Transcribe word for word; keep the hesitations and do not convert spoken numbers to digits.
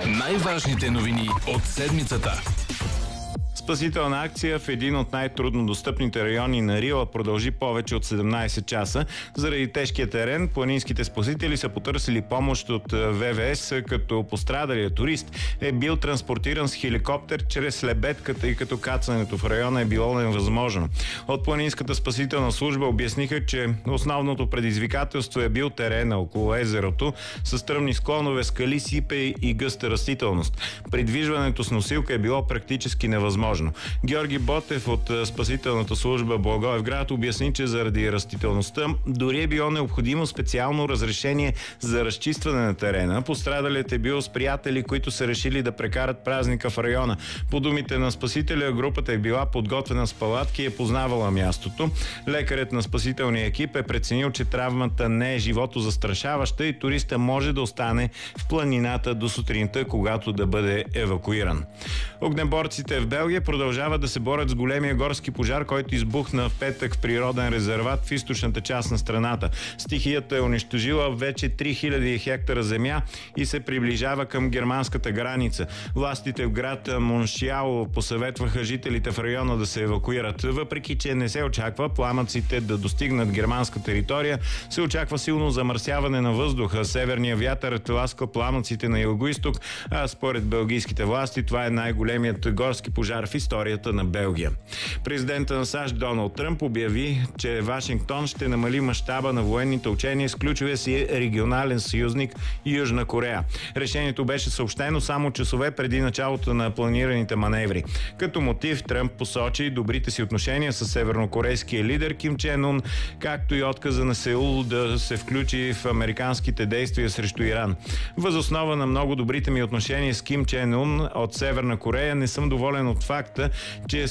Най-важните новини от седмицата. Спасителна акция в един от най-трудно достъпните райони на Рила продължи повече от седемнайсет часа. Заради тежкия терен, планинските спасители са потърсили помощ от ВВС, като пострадалият турист е бил транспортиран с хеликоптер чрез лебедката, тъй като кацането в района е било невъзможно. От планинската спасителна служба обясниха, че основното предизвикателство е бил терена около езерото с стръмни склонове, скали, сипе и гъста растителност. Придвижването с носилка е било практически невъзможно. Георги Ботев от спасителната служба Благоевград обясни, че заради растителността дори е било необходимо специално разрешение за разчистване на терена. Пострадалият е бил с приятели, които са решили да прекарат празника в района. По думите на спасителя, групата е била подготвена с палатки и е познавала мястото. Лекарят на спасителния екип е преценил, че травмата не е живото застрашаваща и туриста може да остане в планината до сутринта, когато да бъде евакуиран. Огнеборците в Белгия продължават да се борят с големия горски пожар, който избухна в петък в природен резерват в източната част на страната. Стихията е унищожила вече три хиляди хектара земя и се приближава към германската граница. Властите в град Моншиало посъветваха жителите в района да се евакуират. Въпреки че не се очаква пламъците да достигнат германска територия, се очаква силно замърсяване на въздуха. Северният вятър тласка пламъците на югоизток, а според белгийските власти това е най-големият горски пожар в историята на Белгия. Президента на САЩ Доналд Тръмп обяви, че Вашингтон ще намали мащаба на военните учения с ключовия си регионален съюзник Южна Корея. Решението беше съобщено само часове преди началото на планираните маневри. Като мотив Тръмп посочи добрите си отношения с севернокорейския лидер Ким Чен Ун, както и отказа на Сеул да се включи в американските действия срещу Иран. Въз основа на много добрите ми отношения с Ким Чен Ун от Северна Корея не съм доволен от факта, че